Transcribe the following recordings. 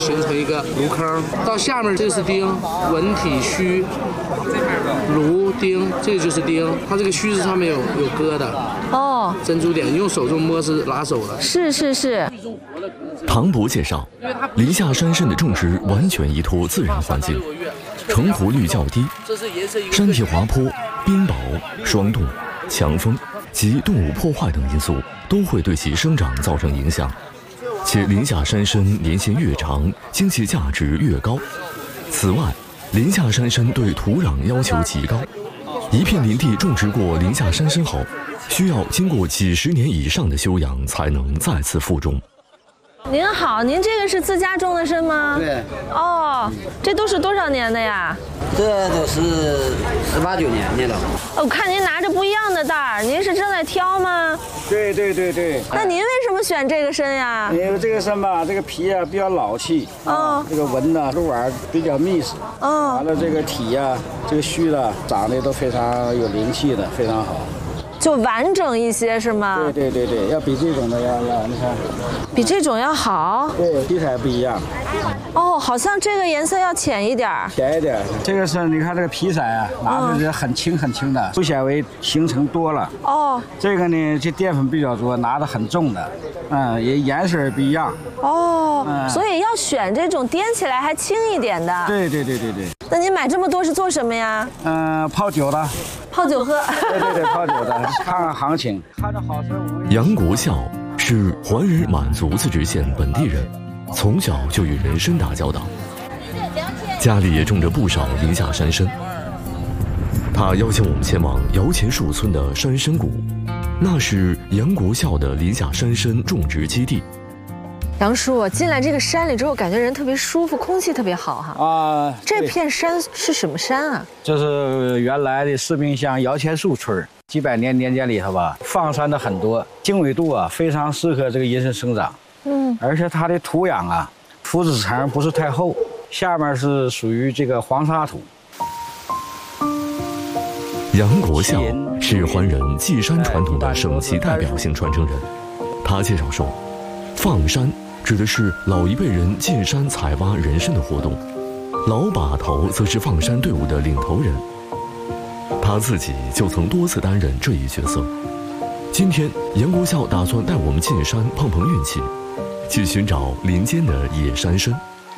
形成一个芦坑。到下面这是丁，文体虚，芦丁，这个就是丁。它这个虚字上面有疙瘩。哦，珍珠点，用手这么摸是拿手的。 是。 唐博介绍，临夏山参的种植完全依托自然环境，成活率较低，山体滑坡、冰雹、霜冻、强风及动物破坏等因素都会对其生长造成影响。且临夏山参年限越长，经济价值越高。此外，临夏山参对土壤要求极高，一片林地种植过临夏山参后，需要经过几十年以上的休养才能再次复种。 您好，您这个是自家种的参吗？ 对。 哦，这都是多少年的呀？ 这都是18、19年的了。 我看您拿着不一样的袋儿，您是正在挑吗？ 对。 那您为什么选这个参呀？ 因为这个参吧，这个皮啊比较老气，这个纹呐、鹿丸比较密实，完了这个体呀、这个须的长得都非常有灵气的，非常好。 就完整一些是吗？ 对，要比这种的要你看， 比这种要好。 对，体彩不一样。 哦，好像这个颜色要浅一点。 浅一点，这个是你看这个皮色啊，拿出来很轻的，粗纤维形成多了。哦，这个呢，这淀粉比较多，拿的很重的，也颜色也不一样。 哦，所以要选这种掂起来还轻一点的。 对。 那您买这么多是做什么呀？ 泡酒的。 泡酒喝。 对，泡酒的，看看行情。看着好吃。 杨国孝是环人满族自治县本地人，从小就与人参打交道，家里也种着不少临夏山参。他邀请我们前往摇钱树村的山参谷，那是杨国孝的临夏山参种植基地。 杨叔，进来这个山里之后，感觉人特别舒服，空气特别好哈。这片山是什么山啊？ 这是原来的士兵乡摇钱树村，几百年年间里头吧，放山的很多，经纬度啊非常适合这个银参生长。而且它的土壤啊，土质层不是太厚，下面是属于这个黄沙土。 杨国孝是环人祭山传统的省级代表性传承人。他介绍说，放山指的是老一辈人进山采挖人参的活动，老把头则是放山队伍的领头人。他自己就曾多次担任这一角色。今天，杨国孝打算带我们进山碰碰运气，去寻找林间的野山参。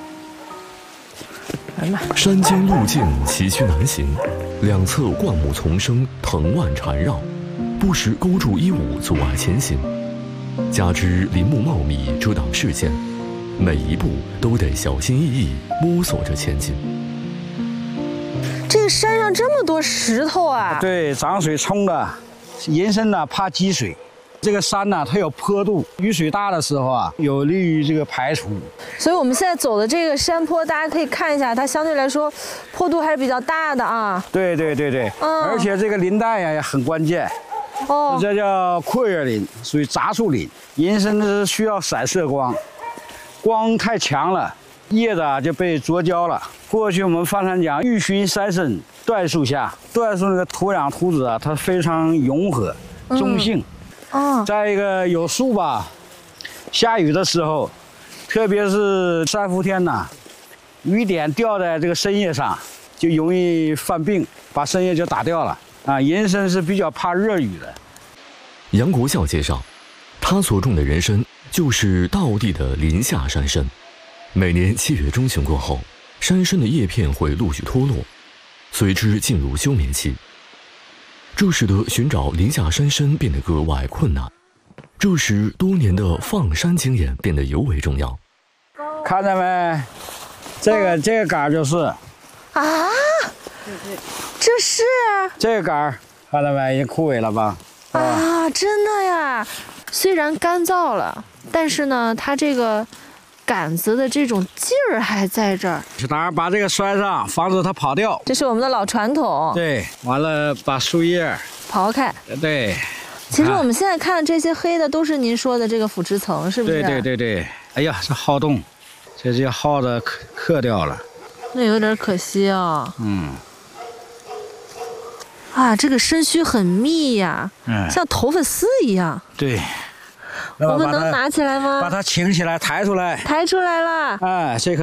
山间路径崎岖难行，两侧灌木丛生，藤蔓缠绕，不时勾住衣物阻碍前行。加之林木茂密遮挡视线，每一步都得小心翼翼摸索着前进。 这个山上这么多石头啊！ 对，涨水冲的，银参呢怕积水，这个山呢它有坡度，雨水大的时候啊，有利于这个排除。 所以我们现在走的这个山坡，大家可以看一下，它相对来说坡度还是比较大的啊。 对，而且这个林带呀也很关键。这叫阔叶林，属于杂树林。银参是需要散射光，光太强了，叶子啊就被灼焦了。过去我们放山讲欲寻山参椴树下，椴树那个土壤土质啊，它非常融合、中性。再一个有树吧，下雨的时候，特别是3伏天呐，雨点掉在这个参叶上，就容易犯病，把参叶就打掉了。银参是比较怕热雨的。 杨国孝介绍，他所种的人参就是道地的临夏山参。每年7月中旬过后，山参的叶片会陆续脱落，随之进入休眠期。这使得寻找临夏山参变得格外困难。这时，多年的放山经验变得尤为重要。 看见没？这个杆就是啊，这是这个杆，看到没？已经枯萎了吧？ 啊，真的呀！虽然干燥了，但是呢，它这个杆子的这种劲儿还在这儿。 当然把这个拴上，防止它跑掉。 这是我们的老传统。 对，完了把树叶刨开。 对。 其实我们现在看这些黑的都是您说的这个腐殖层，是不是？ 对。哎呀，这耗洞，这些耗子克掉了。 那有点可惜啊。啊，这个参须很密呀，像头发丝一样。 对。 我们能拿起来吗？ 把它擎起来，抬出来。 抬出来了。 哎，这棵